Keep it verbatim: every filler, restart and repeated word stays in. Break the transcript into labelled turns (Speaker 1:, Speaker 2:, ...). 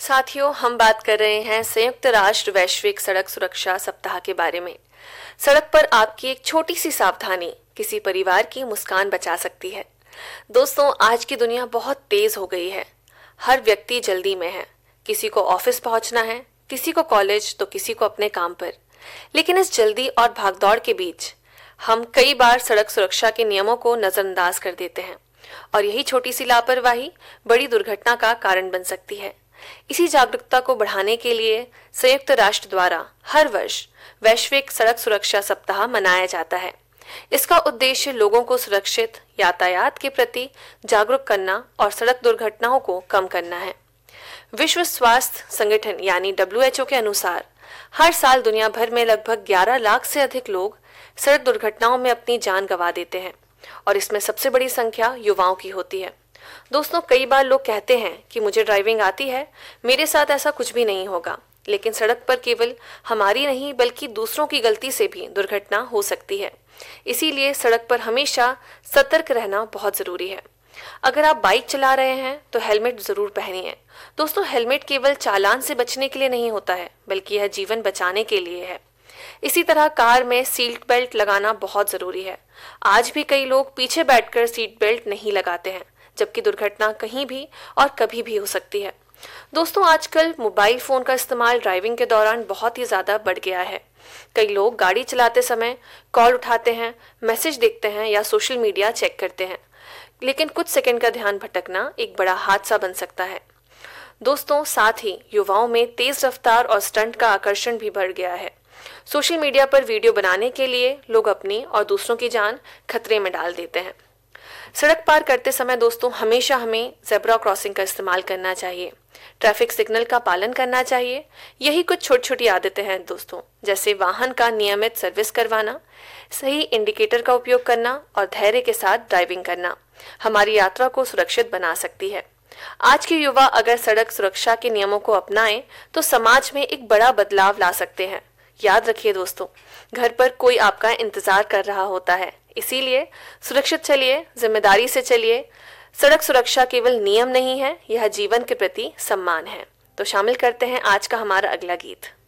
Speaker 1: साथियों, हम बात कर रहे हैं संयुक्त राष्ट्र वैश्विक सड़क सुरक्षा सप्ताह के बारे में। सड़क पर आपकी एक छोटी सी सावधानी किसी परिवार की मुस्कान बचा सकती है। दोस्तों, आज की दुनिया बहुत तेज हो गई है। हर व्यक्ति जल्दी में है। किसी को ऑफिस पहुंचना है, किसी को कॉलेज, तो किसी को अपने काम पर। लेकिन इस जल्दी और भागदौड़ के बीच हम कई बार सड़क सुरक्षा के नियमों को नजरअंदाज कर देते हैं और यही छोटी सी लापरवाही बड़ी दुर्घटना का कारण बन सकती है। इसी जागरूकता को बढ़ाने के लिए संयुक्त राष्ट्र द्वारा हर वर्ष वैश्विक सड़क सुरक्षा सप्ताह मनाया जाता है। इसका उद्देश्य लोगों को सुरक्षित यातायात के प्रति जागरूक करना और सड़क दुर्घटनाओं को कम करना है। विश्व स्वास्थ्य संगठन यानी डब्ल्यू एच ओ के अनुसार हर साल दुनिया भर में लगभग ग्यारह लाख से अधिक लोग सड़क दुर्घटनाओं में अपनी जान गंवा देते हैं और इसमें सबसे बड़ी संख्या युवाओं की होती है। दोस्तों, कई बार लोग कहते हैं कि मुझे ड्राइविंग आती है, मेरे साथ ऐसा कुछ भी नहीं होगा। लेकिन सड़क पर केवल हमारी नहीं बल्कि दूसरों की गलती से भी दुर्घटना हो सकती है। इसीलिए सड़क पर हमेशा सतर्क रहना बहुत जरूरी है। अगर आप बाइक चला रहे हैं तो हेलमेट जरूर पहनिए। दोस्तों, हेलमेट केवल चालान से बचने के लिए नहीं होता है, बल्कि यह जीवन बचाने के लिए है। इसी तरह कार में सीट बेल्ट लगाना बहुत जरूरी है। आज भी कई लोग पीछे बैठकर सीट बेल्ट नहीं लगाते हैं, जबकि दुर्घटना कहीं भी और कभी भी हो सकती है। दोस्तों, आजकल मोबाइल फोन का इस्तेमाल ड्राइविंग के दौरान बहुत ही ज्यादा बढ़ गया है। कई लोग गाड़ी चलाते समय कॉल उठाते हैं, मैसेज देखते हैं या सोशल मीडिया चेक करते हैं, लेकिन कुछ सेकंड का ध्यान भटकना एक बड़ा हादसा बन सकता है। दोस्तों, साथ ही युवाओं में तेज रफ्तार और स्टंट का आकर्षण भी बढ़ गया है। सोशल मीडिया पर वीडियो बनाने के लिए लोग अपनी और दूसरों की जान खतरे में डाल देते हैं। सड़क पार करते समय दोस्तों हमेशा हमें ज़ेब्रा क्रॉसिंग का इस्तेमाल करना चाहिए, ट्रैफिक सिग्नल का पालन करना चाहिए। यही कुछ छोटी छोटी आदतें हैं दोस्तों, जैसे वाहन का नियमित सर्विस करवाना, सही इंडिकेटर का उपयोग करना और धैर्य के साथ ड्राइविंग करना हमारी यात्रा को सुरक्षित बना सकती है। आज के युवा अगर सड़क सुरक्षा के नियमों को अपनाएं तो समाज में एक बड़ा बदलाव ला सकते हैं। याद रखिए दोस्तों, घर पर कोई आपका इंतजार कर रहा होता है, इसीलिए सुरक्षित चलिए, जिम्मेदारी से चलिए। सड़क सुरक्षा केवल नियम नहीं है, यह जीवन के प्रति सम्मान है। तो शामिल करते हैं आज का हमारा अगला गीत।